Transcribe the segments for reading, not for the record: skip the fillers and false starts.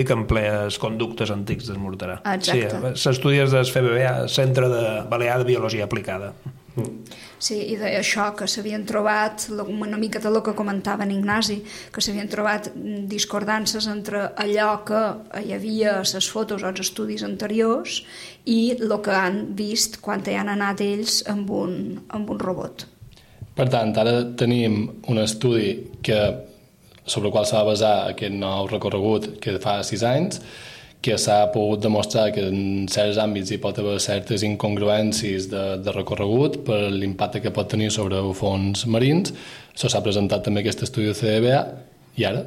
que emplea els conductes antics del morterar. Exacte. Sí, s'estudia des del FBBA, Centre Balear de Biologia Aplicada. Sí, i d'això que s'havien trobat, una mica de lo que comentava en Ignasi, que s'havien trobat discordances entre allò que hi havia a les fotos o els estudis anteriors i el que han vist quan hi han anat ells amb un robot. Per tant, ara tenim un estudi sobre el qual s'ha de basar aquest nou recorregut que fa 6 anys, que s'ha pogut demostrar que en certs àmbits hi pot haver certes incongruències de recorregut per l'impacte que pot tenir sobre els fons marins. Això s'ha presentat també aquest estudi de CDBA, i ara?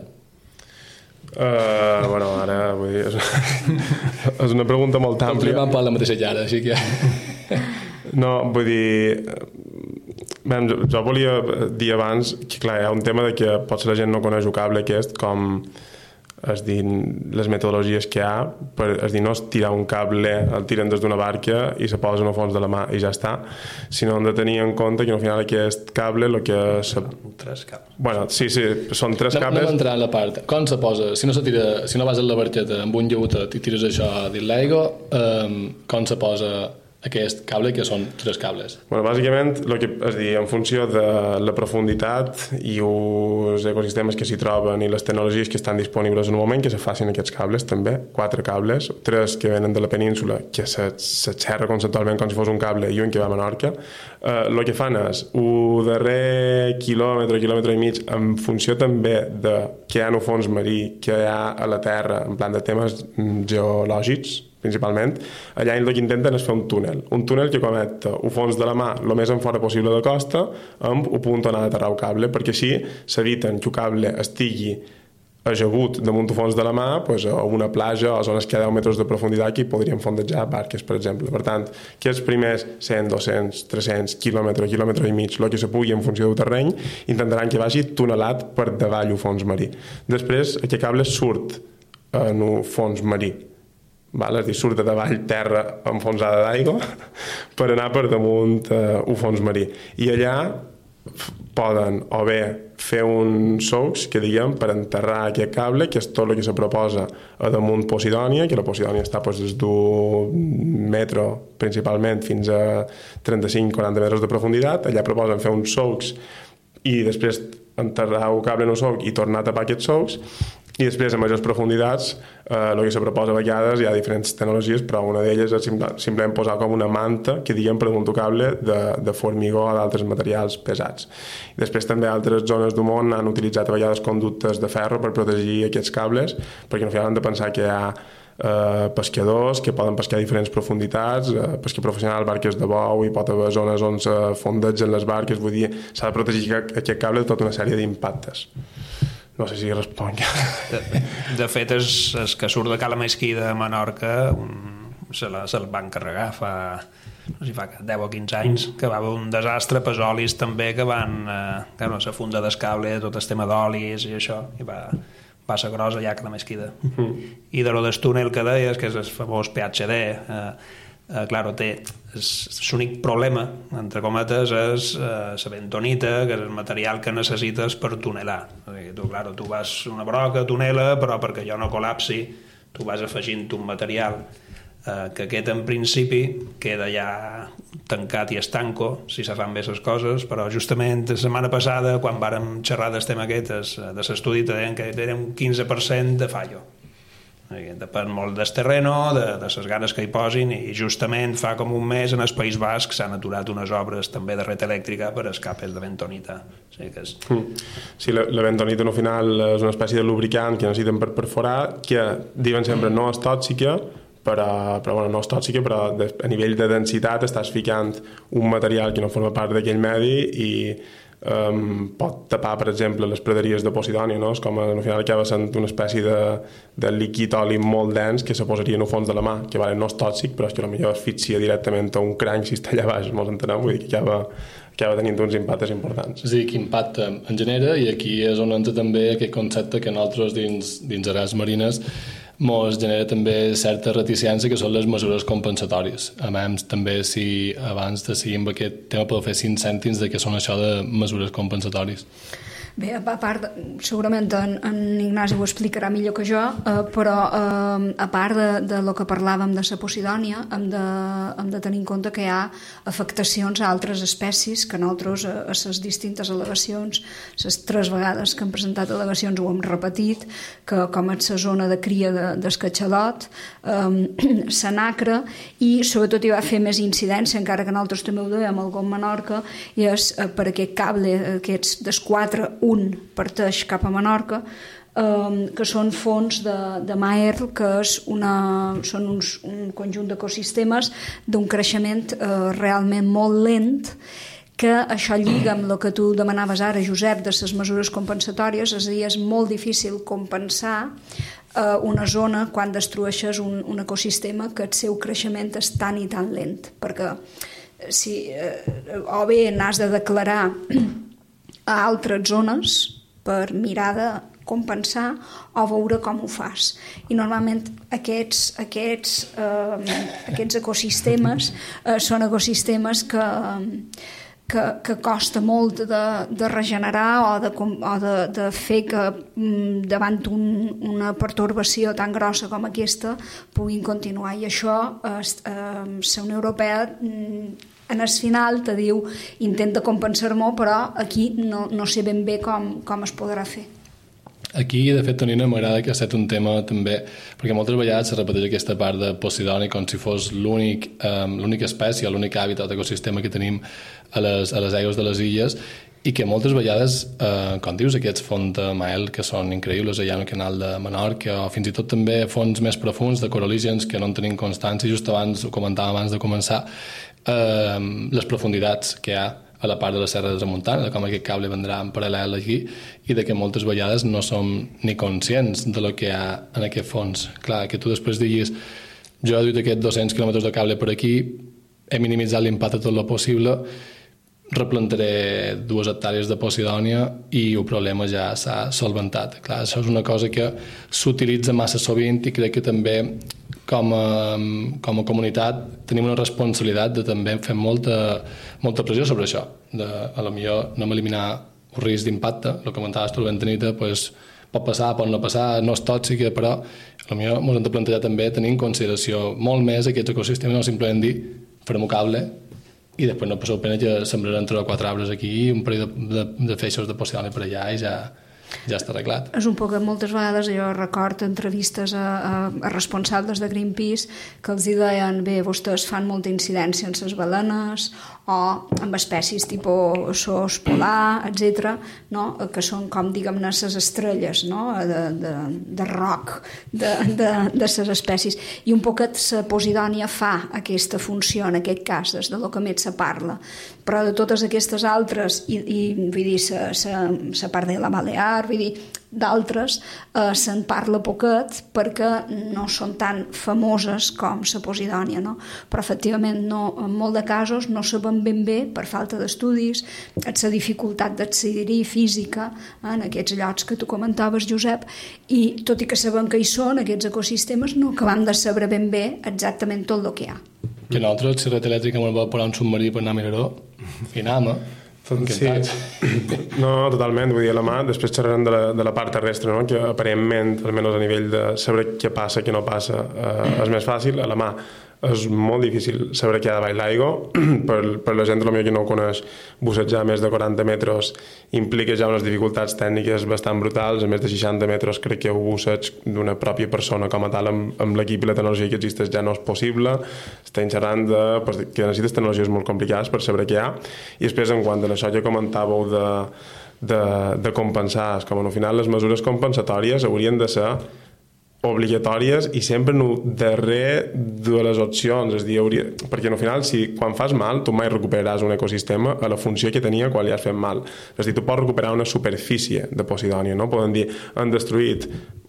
Ara vull dir, és una pregunta molt àmplia. Vam parlar la mateixa llara, així que... No, vull dir... Jo volia dir abans que, clar, hi ha un tema de que potser la gent no coneix el cable aquest, com és dir, les metodologies que hi ha, és dir, no és tirar un cable, el tiren des d'una barca i se posa en el fons de la mà i ja està, sinó hem de tenir en compte que al final aquest cable el que... Tres cables. Bueno, sí, són 3 cables. Anem a entrar en la part. Com se posa? Si no vas a la barqueta amb un lleutet i tires això dins l'aigua, com se posa aquest cable, que són 3 cables? Bueno, bàsicament, és dir, en funció de la profunditat i els ecosistemes que s'hi troben i les tecnologies que estan disponibles en un moment, que se facin aquests cables també, 4 cables, 3 que venen de la península, que s'aixerra conceptualment com si fos un cable, i un que va a Menorca. El que fan és, el darrer quilòmetre i mig, en funció també de què hi ha en el fons marí, què hi ha a la terra, en plan de temes geològics, principalment, allà el que intenten és fer un túnel que connecta el fons de la mà el més en fora possible de costa amb el punt on ha d'aterrar el cable, perquè així s'eviten que el cable estigui ajagut damunt el fons de la mà, a una platja o zones que hi ha 10 metres de profunditat que hi podrien fondejar barques, per exemple. Per tant, que els primers 100, 200, 300 quilòmetre i mig, el que se pugui en funció del terreny, intentaran que vagi tunelat per davall el fons marí. Després, aquest cable surt en el fons marí, és dir, surt de davall terra enfonsada d'aigua per anar per damunt el fons marí. I allà poden o bé fer un sous, que diguem, per enterrar aquest cable, que és tot el que se proposa a damunt Posidònia, que la Posidònia està des d'un metre principalment fins a 35-40 metres de profunditat. Allà proposen fer un sous i després enterrar el cable en el sous i tornar a tapar aquests sous. I després, a majors profunditats, el que se proposa a vegades, hi ha diferents tecnologies, però una d'elles és simplement posar com una manta que diguem per damunt el cable de formigó o d'altres materials pesats. I després també altres zones del món han utilitzat a vegades conductes de ferro per protegir aquests cables, perquè al final han de pensar que hi ha pescadors que poden pescar a diferents profunditats, pesca professional, barques de bou, i pot haver zones on se fondegen les barques, vull dir, s'ha de protegir aquest cable de tota una sèrie d'impactes. No sé si responc. De fet, el que surt de Cala Mesquida a Menorca se'l van carregar fa 10 o 15 anys, que va haver un desastre per olis també, que van la funda del cable, tot el tema d'olis i això, i va ser gros allà a Cala Mesquida. I de lo del túnel que deies, que és el famós PHD, claro, té l'únic problema, entre cometes, és la bentonita, que és el material que necessites per tunelar. Tu vas una broca, tunela, però perquè allò no col·lapsi, tu vas afegint un material que aquest en principi queda ja tancat i estanco si se fan bé les coses, però justament la setmana passada, quan vàrem xerrar del tema aquest de l'estudi, deien que era un 15% de fallo. Depèn molt del terreno, de les ganes que hi posin, i justament fa com un mes en el País Basc s'han aturat unes obres també de red elèctrica per als capes de bentonita. Sí, la bentonita al final és una espècie de lubricant que necessiten per perforar, que diuen sempre no és tòxica, però no és tòxica, però a nivell de densitat estàs ficant un material que no forma part d'aquell medi i pot tapar, per exemple, les praderies de Posidònia, no? És com al final acaba sent una espècie de líquid oli molt dens que se posaria en el fons de la mà, que no és tòxic, però és que potser asfixia directament a un cranc si està allà baix, mos entenem, vull dir que acaba tenint uns impactes importants. És a dir, quin impacte en genera, i aquí és on entra també aquest concepte que nosaltres dins Arrels Marines mos genera també certa reticència, que són les mesures compensatòries. A més, també, si abans de seguir amb aquest tema, podeu fer 5 cèntims de què són això de mesures compensatòries. Bé, a part, segurament en Ignasi ho explicarà millor que jo, però a part de lo que parlàvem de la Posidònia, hem de tenir en compte que hi ha afectacions a altres espècies que nosaltres a les distintes al·legacions, les 3 vegades que hem presentat al·legacions ho hem repetit, que com és la zona de cria d'escatxalot, la nacra, i sobretot hi va fer més incidència, encara que nosaltres també ho dèiem al GOM Menorca, i és per aquest cable, aquests des 4, un parteix cap a Menorca, que són fons de Maer, que són un conjunt d'ecosistemes d'un creixement realment molt lent, que això lliga amb el que tu demanaves ara, Josep, de les mesures compensatòries, és a dir, és molt difícil compensar una zona quan destrueixes un ecosistema que el seu creixement és tan i tan lent, perquè o bé n'has de declarar a altres zones per mirar de compensar o veure com ho fas. I normalment aquests ecosistemes són ecosistemes que costa molt de regenerar o de fer que davant una pertorbació tan grossa com aquesta puguin continuar. I això la Unió Europea en el final te diu intenta compensar-m'ho, però aquí no sé ben bé com es podrà fer. Aquí, de fet, Tonina, m'agrada que ha estat un tema també, perquè moltes vegades se repeteix aquesta part de Posidònia com si fos l'única espècie, l'únic hàbitat ecosistema que tenim a les aigües de les illes, i que moltes vegades, com dius, aquests fons de Mael que són increïbles allà en el canal de Menorca, o fins i tot també fons més profunds de coralígens que no en tenim constància, just abans, ho comentàvem abans de començar, les profunditats que hi ha a la part de la Serra de Tramuntana, de com aquest cable vendrà en paral·lel aquí, i de que moltes vegades no som ni conscients de lo que hi ha en aquest fons. Clar, que tu després diguis jo he dut aquests 200 quilòmetres de cable per aquí, he minimitzat l'impacte tot el possible, replantaré 2 hectàrees de Posidònia i el problema ja s'ha solventat. Clar, això és una cosa que s'utilitza massa sovint i crec que també com a comunitat tenim una responsabilitat de també fer molta pressió sobre això, de a lo millor no eliminar el risc d'impacte, el que comentaves tu, l'Antenita, pues, pot passar, pot no passar, no és tòxica, però a lo millor ens hem de plantejar també tenir en consideració molt més aquests ecosistemes, no simplement dir farem un cable i després no passeu pena que sembrarem 3 o 4 arbres aquí i un parell de feixos de Posidònia per allà i ja està arreglat. És un poc que moltes vegades jo recordo entrevistes a responsables de Greenpeace que els deien, bé, vostès fan molta incidència en les balenes o amb espècies tipus sos polar, etc., no? Que són com, diguem-ne, les estrelles, no? de roc de les espècies. I un poquet la Posidònia fa aquesta funció, en aquest cas, des de lo que més se parla. Però de totes aquestes altres, i vull dir, la part de la Balear, vull dir, d'altres se'n parla poquet perquè no són tan famoses com la Posidònia, no? Però efectivament en molt de casos no sabem ben bé per falta d'estudis, la dificultat d'accedir-hi física en aquests llocs que tu comentaves, Josep, i tot i que sabem que hi són aquests ecosistemes no acabem de saber ben bé exactament tot el que hi ha. Que nosaltres, si red elèctrica ens vol posar un submarí per anar a Miraró i anem, Sí. No, totalment, vull dir, a la mà, després xerrarem de la part terrestre, no? Que aparentment, almenys a nivell de saber què passa, què no passa, és més fàcil. A la mà és molt difícil saber què ha de baix l'aigua. Per la gent que no ho coneix, bussejar més de 40 metres implica ja unes dificultats tècniques bastant brutals. A més de 60 metres crec que un busseig d'una pròpia persona com a tal amb l'equip i la tecnologia que existeix ja no és possible. Estem xerrant que necessites tecnologies molt complicades per saber què hi ha. I després, en quant a això que comentàveu de compensar, és com al final les mesures compensatòries haurien de ser obligatòries i sempre darrere de les opcions, és a dir, perquè al final quan fas mal tu mai recuperaràs un ecosistema a la funció que tenia quan li has fet mal, és a dir, tu pots recuperar una superfície de Posidònia, no? Poden dir, han destruït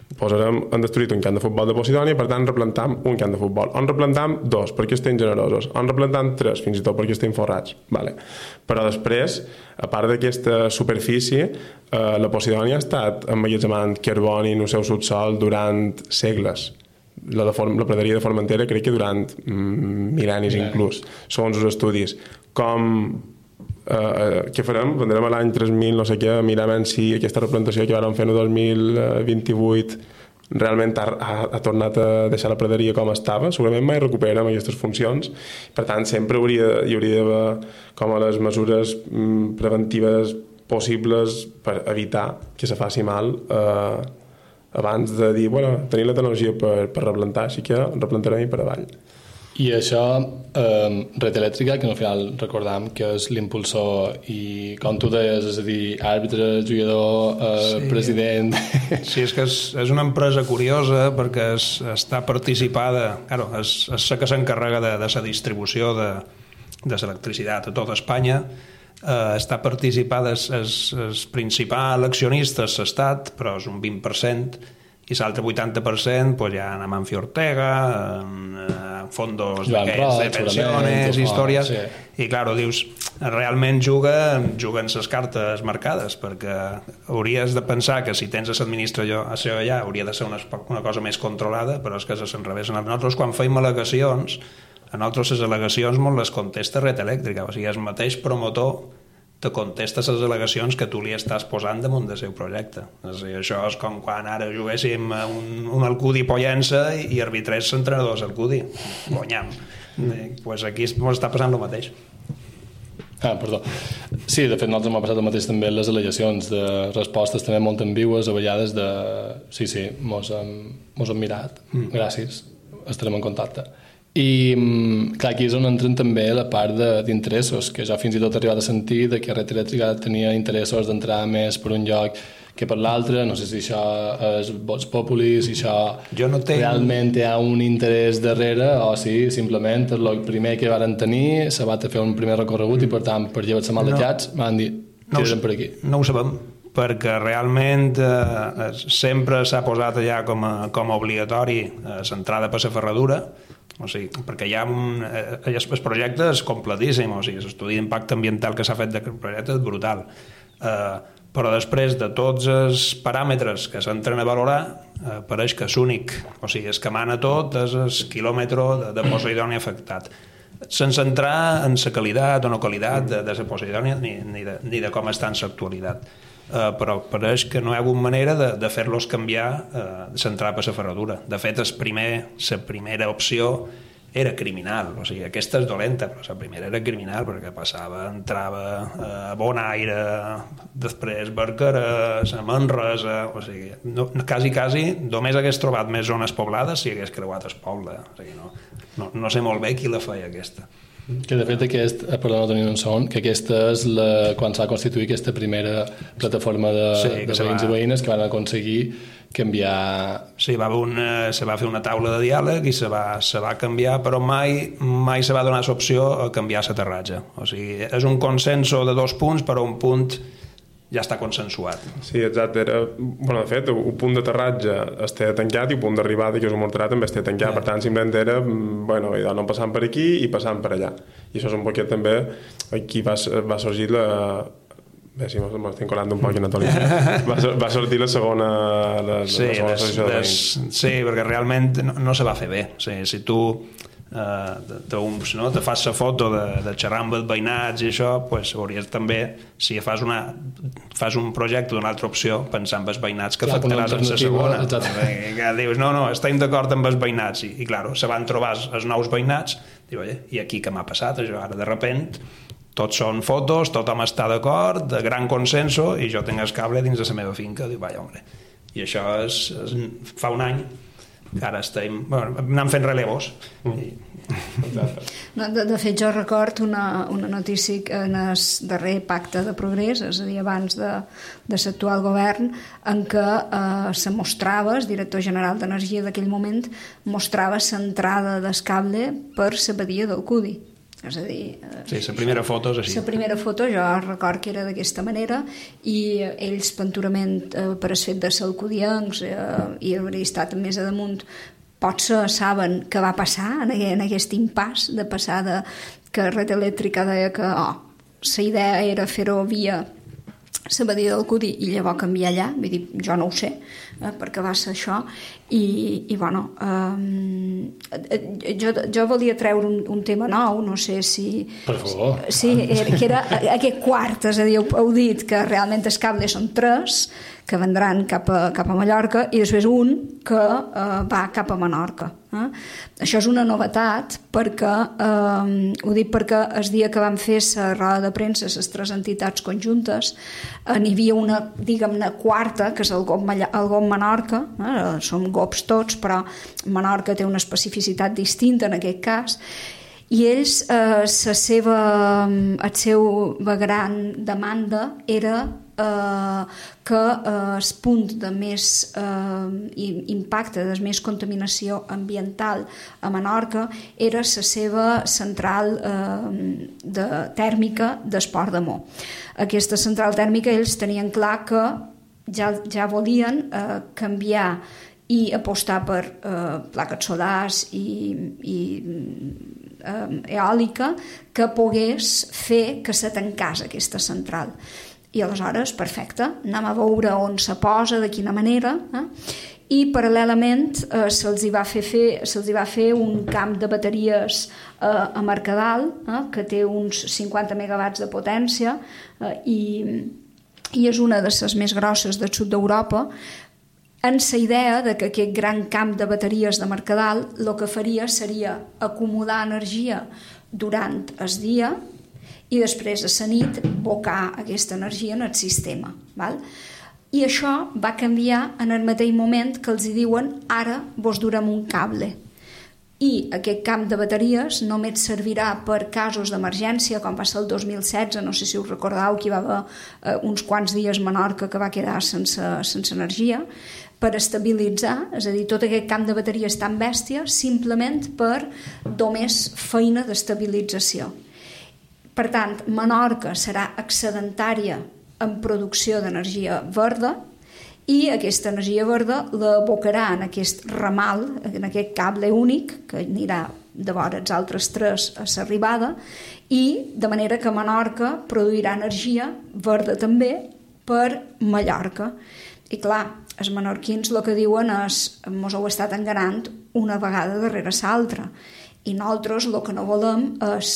un camp de futbol de Posidònia, per tant replantam un camp de futbol, on replantam 2 perquè estem generosos, on replantam 3 fins i tot perquè estem forrats, vale. Però després, a part d'aquesta superfície, la Posidònia ha estat emmagatzemant carboni en el seu subsòl durant segles. La praderia de Formentera crec que durant mil·lennis inclús, segons els estudis. Com què farem? Vendrem a l'any 3000, no sé què, mirem si aquesta representació que vam fer en el 2028 realment ha tornat a deixar la praderia com estava. Segurament mai recuperem aquestes funcions. Per tant, sempre hi hauria d'haver com a les mesures preventives possibles per evitar que se faci mal abans de dir, bueno, tenim la tecnologia per replantar, així que replantarem i per avall. I això, Red Eléctrica, que al final recordam que és l'impulsor i, com tu deies, és a dir, àrbitre, jugador, president... Sí, és que és una empresa curiosa perquè està participada... Claro, és la que s'encarrega de la distribució de l'electricitat a tota Espanya. Està participada, el principal accionista és l'Estat, però és un 20%, i l'altre 80% pues, ja en Amancio Ortega, en fondos de pensiones, històries, sí. I claro, dius, realment juguen les cartes marcades, perquè hauries de pensar que si tens l'administració allà hauria de ser una cosa més controlada, però és que és enrevés. Nosaltres quan feim al·legacions, a nosaltres les al·legacions molt les contesta Red Eléctrica, o sigui, el mateix promotor te contesta les al·legacions que tu li estàs posant damunt del seu projecte. És dir, això és com quan ara juguéssim un Alcudi Pollença i arbitrés l'entrenador Alcudi. Guanyam. Pues aquí està passant el mateix. Perdó. Sí, de fet, nosaltres m'ha passat el mateix també les al·legacions de respostes també molt ambigües, a vegades de... Sí, mos hem mirat. Gràcies. Estarem en contacte. I, clar, aquí és on entren també la part d'interessos, que jo fins i tot he arribat a sentir que Red Eléctrica tenia interessos d'entrar més per un lloc que per l'altre. No sé si això és vots populi, si això realment hi ha un interès darrere o si simplement el primer que varen tenir se va fer un primer recorregut i per tant per llevar-se mal de xats van dir tirarem per aquí. No ho sabem, perquè realment sempre s'ha posat allà com a obligatori l'entrada per la ferradura. O sigui, perquè hi ha el projecte és completíssim, o sigui, l'estudi d'impacte ambiental que s'ha fet d'aquest projecte és brutal, però després de tots els paràmetres que s'entren a valorar pareix que és únic, o sigui, el que mana tot és el quilòmetre de Poseidònia afectat, sense entrar en la qualitat o no qualitat de la Poseidònia ni de com està en l'actualitat. Però pareix que no hi ha hagut manera de fer-los canviar l'entrada per la ferradura. De fet, la primera opció era criminal, o sigui, aquesta és dolenta, però la primera era criminal perquè entrava a bon aire, després Barcarès, a Manresa, o sigui, quasi només hagués trobat més zones poblades si hagués creuat el poble, o sigui, no sé molt bé qui la feia aquesta. Que de fet perdó, no tenim un segon, que aquesta és quan s'ha constituït aquesta primera plataforma de veïns i veïnes que van aconseguir canviar... Sí, se va fer una taula de diàleg i se va canviar, però mai se va donar l'opció a canviar l'aterratge. O sigui, és un consenso de 2 punts, però un punt ja està consensuat. Sí, exacte. De fet, un punt d'aterratge està tancat i un punt d'arribada, que us ho mostrarà, també està tancat. Per tant, simplement era, no passant per aquí i passant per allà. I això és un poquet també, aquí va sorgir la... Bé, si m'estic colant un poc, Natòlia. Va sortir la segona associació de veïns. Sí, perquè realment no se va fer bé. O sigui, si tu te fas la foto de xerrar amb els veïnats i això, pues, hauries també, si fas un projecte d'una altra opció, pensar en els veïnats que afectaràs en la segona. Que dius, no, estem d'acord amb els veïnats i clar, se van trobar els nous veïnats, diu, i aquí què m'ha passat? Això ara de repent tots són fotos, tothom està d'acord, de gran consenso, i jo tinc el cable dins de la meva finca. Diu, vaja, home. I això fa un any que ara estem... anant fent relevos. De fet, jo recordo una notícia en el darrer pacte de progrés, és a dir, abans de l'actual govern, en què se mostrava, el director general d'Energia d'aquell moment, mostrava l'entrada del cable per la badia del Cudi. És a dir... Sí, la primera foto és així. La primera foto jo record que era d'aquesta manera i ells penturament per el fet de ser alcudiencs i haver estat més a damunt potser saben què va passar en aquest impàs de passar que Red Eléctrica deia que la idea era fer-ho via la badia del Cudi i llavors canviar allà, vull dir, jo no ho sé, perquè va ser això, i bueno, jo volia treure un tema nou, no sé si... Per favor. Sí, que era aquest quart, és a dir, heu dit que realment els cables són 3, que vendran cap a Mallorca, i després un que va cap a Menorca. Això és una novetat, perquè ho dic perquè el dia que vam fer la roda de premsa, les 3 entitats conjuntes, n'hi havia una, diguem-ne, quarta, que és el GOP Menorca, som GOPs tots, però Menorca té una especificitat distinta en aquest cas, i ells, la seva gran demanda era que el punt de més impacte, de més contaminació ambiental a Menorca era la seva central tèrmica d'Esport de Mó. Aquesta central tèrmica ells tenien clar que ja volien canviar i apostar per plaques solars i eòlica que pogués fer que se tancés aquesta central. I aleshores, perfecte, anem a veure on se posa, de quina manera, i paral·lelament se'ls va fer un camp de bateries a Mercadal, que té uns 50 megawatts de potència i és una de les més grosses del sud d'Europa, en la idea de que aquest gran camp de bateries de Mercadal el que faria seria acumular energia durant el dia i després a la nit bocar aquesta energia en el sistema. Val? I això va canviar en el mateix moment que els diuen ara vos durem un cable. I aquest camp de bateries només servirà per casos d'emergència, com va ser el 2016, no sé si us recordeu que hi va haver uns quants dies a Menorca que va quedar sense energia, per estabilitzar, és a dir, tot aquest camp de bateries tan bèstia, simplement per només feina d'estabilització. Per tant, Menorca serà excedentària en producció d'energia verda i aquesta energia verda l'abocarà en aquest ramal, en aquest cable únic, que anirà de vora els altres 3 a l'arribada, i de manera que Menorca produirà energia verda també per Mallorca. I clar, els menorquins el que diuen és mos heu estat enganant una vegada darrere l'altra i nosaltres el que no volem és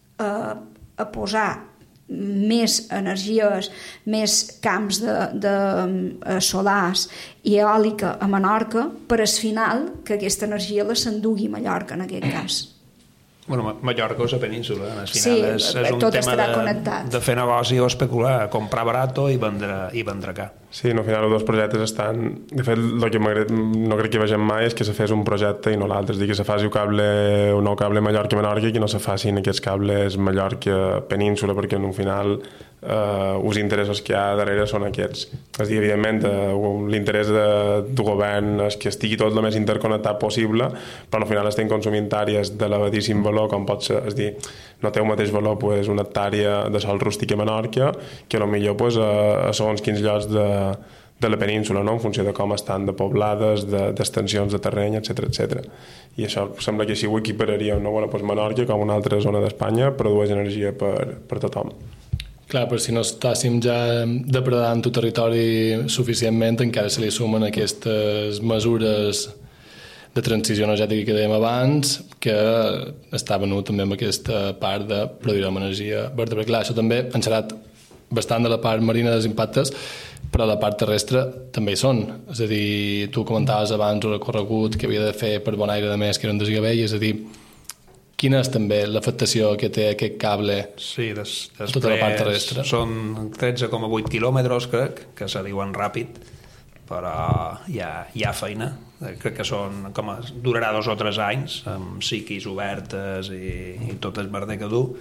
a posar més energies, més camps de solars i eòlica a Menorca per al final que aquesta energia la s'endugui a Mallorca en aquest cas. Bueno, Mallorca o la península, al final és un tema de fer negoci o especular, comprar barato i vendre car. Sí, no, al final els dos projectes estan... De fet, el que no crec que vegem mai és que se fes un projecte i no l'altre, és a dir, que se faci un nou cable Mallorca-Menorca i que no se facin aquests cables Mallorca-Península, perquè en un final els interessos que hi ha darrere són aquests. És a dir, evidentment, l'interès del govern és que estigui tot el més interconnectat possible, però al final estem consumint àrees d'elevadíssim valor, com pot ser, és a dir, no té el mateix valor una hectàrea de sòl rústic a Menorca que potser a segons quins llocs de la península, no? En funció de com estan de poblades, d'extensions de terreny, etc. I això sembla que així ho equipararia, no? Bueno, doncs Menorca, com una altra zona d'Espanya, produeix energia per tothom. Clar, però si no estàssim ja depredant el territori suficientment, encara se li sumen aquestes mesures de transició energètica que dèiem abans, que està venut també amb aquesta part de produir energia verda. Perquè clar, això també ha enxerat bastant de la part marina dels impactes, però la part terrestre també hi són. És a dir, tu comentaves abans el recorregut que havia de fer per Bonaire de més, que era un desgavell, és a dir, quina és també l'afectació que té aquest cable a tota la part terrestre? Són 13,8 quilòmetres, crec, que se diuen ràpid, però hi ha feina. Crec que durarà 2 o 3 anys, amb psiquis obertes i tot el merder que du.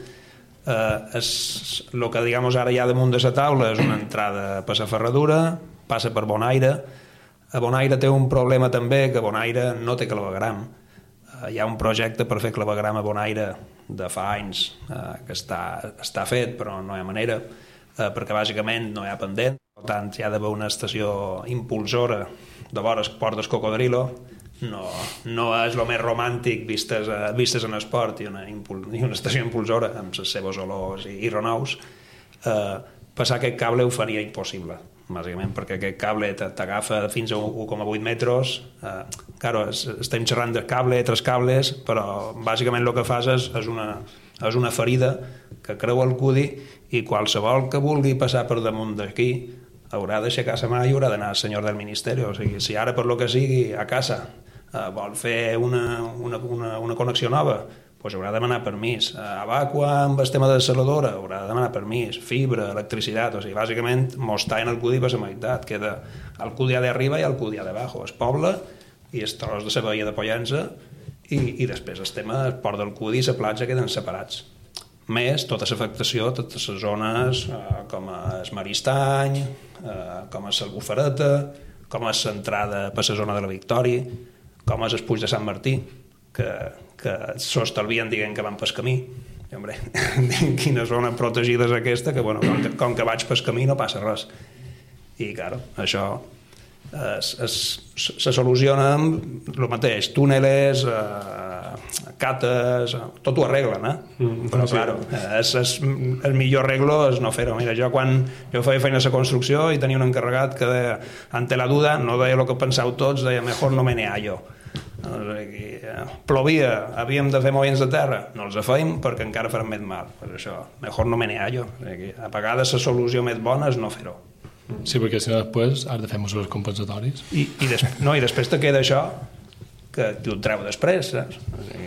El que diguem ara hi ha damunt de la taula és una entrada per la ferradura, passa per Bonaire. A Bonaire té un problema també, que Bonaire no té clavegram. Hi ha un projecte per fer clavegram a Bonaire de fa anys que està fet, però no hi ha manera, perquè bàsicament no hi ha pendent. Per tant, hi ha d'haver una estació impulsora de vores Port del Cocodrilo. No és el més romàntic vistes en esport i una estació impulsora amb les seves olors i renous, passar aquest cable ho faria impossible, bàsicament, perquè aquest cable t'agafa fins a 1,8 metres. Claro, estem xerrant de cable, 3 cables, però bàsicament el que fas és una ferida que creua el cudi i qualsevol que vulgui passar per damunt d'aquí haurà d'aixecar la mà i haurà d'anar al senyor del Ministeri. O sigui, si ara per lo que sigui a casa vol fer una connexió nova, doncs haurà de demanar permís. A Vacua, amb el tema de saladora, haurà de demanar permís. Fibra, electricitat, o sigui, bàsicament mos tallen el cudi per la meitat. Queda el cudi d'arriba i el cudi d'abajo. Es poble i el tros de la veia de Pollença i després el tema del port del cudi i la platja queden separats. Més tota l'afectació, totes les zones com el Maristany, com és l'Albufereta, com és l'entrada per la zona de la Victòria, com és el Puig de Sant Martí, que s'estalvien dient que van pel camí. I, hombre, quina zona protegida és aquesta, que bueno, com que vaig pel camí no passa res. I, claro, això se soluciona amb el mateix, túneles, cates, tot ho arreglen, però, claro, el millor arreglo és no fer-ho. Mira, jo quan jo feia feina a la construcció i tenia un encarregat que deia, ante la duda, no deia el que penseu tots, deia, mejor no me ne hallo. Plovia, havíem de fer moviments de terra, no els fèiem perquè encara farem més mal. Per això, mejor no me ne hallo. A vegades la solució més bona és no fer-ho. Sí, perquè si no després has de fer mesures compensatòries. I després te queda això que tu et treu després, saps?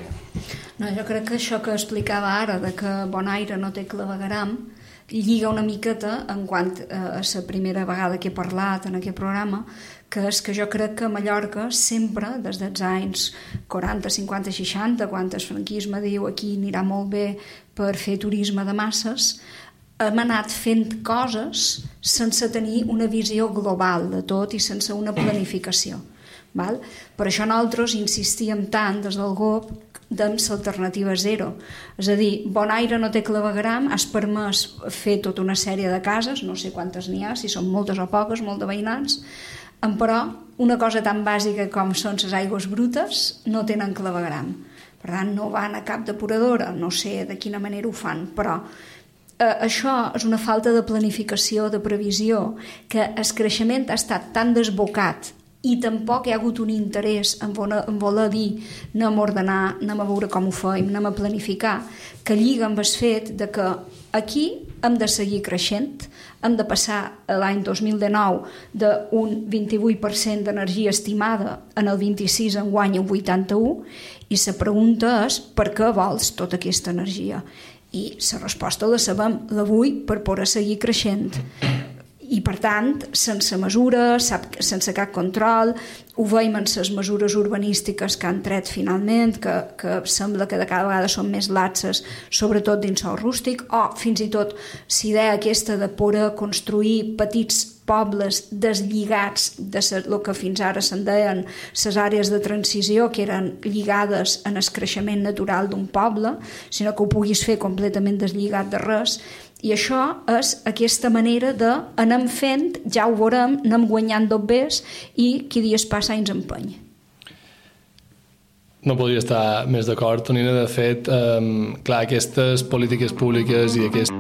No, jo crec que això que explicava ara, de que Bonaire no té clavegueram, lliga una miqueta en quant a la primera vegada que he parlat en aquest programa, que és que jo crec que a Mallorca sempre, des dels anys 40, 50, 60, quan el franquisme diu aquí anirà molt bé per fer turisme de masses, hem anat fent coses sense tenir una visió global de tot i sense una planificació. Val? Per això nosaltres insistíem tant des del GOP amb l'alternativa zero. És a dir, Bonaire no té clavegueram, has permès fer tota una sèrie de cases, no sé quantes n'hi ha, si són moltes o poques, molt de veïnats, però una cosa tan bàsica com són les aigües brutes no tenen clavegueram. Per tant, no van a cap depuradora, no sé de quina manera ho fan, però això és una falta de planificació, de previsió, que el creixement ha estat tan desbocat i tampoc hi ha hagut un interès en voler dir anem a ordenar, anem a veure com ho fem, anem a planificar, que lliga amb el fet de que aquí hem de seguir creixent, hem de passar l'any 2019 d'un 28% d'energia estimada en el 26 enguany en 81, i la pregunta és per què vols tota aquesta energia? I la resposta la sabem, la vull per poder seguir creixent. I, per tant, sense mesures, sense cap control, ho veiem en les mesures urbanístiques que han tret finalment, que sembla que de cada vegada són més laxes, sobretot dins el rústic, o fins i tot la idea aquesta de poder construir petits pobles deslligats de el que fins ara se'n deien les àrees de transició, que eren lligades en el creixement natural d'un poble, sinó que ho puguis fer completament deslligat de res. I això és aquesta manera de anem fent, ja ho veurem, anem guanyant dobbers i qui dies passa anys empeny. No podria estar més d'acord, Tonina. De fet, clar, aquestes polítiques públiques i aquest